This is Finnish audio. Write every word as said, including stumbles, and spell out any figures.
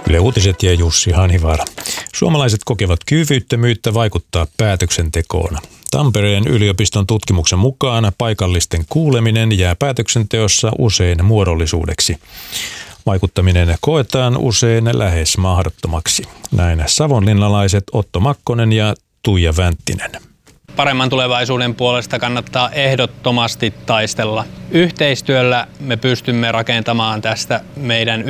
Yle Uutiset ja Jussi Hanivaara. Suomalaiset kokevat kyvyttömyyttä vaikuttaa päätöksentekoon. Tampereen yliopiston tutkimuksen mukaan paikallisten kuuleminen jää päätöksenteossa usein muodollisuudeksi. Vaikuttaminen koetaan usein lähes mahdottomaksi. Näin savonlinnalaiset Otto Makkonen ja Tuija Vänttinen. Paremman tulevaisuuden puolesta kannattaa ehdottomasti taistella. Yhteistyöllä me pystymme rakentamaan tästä meidän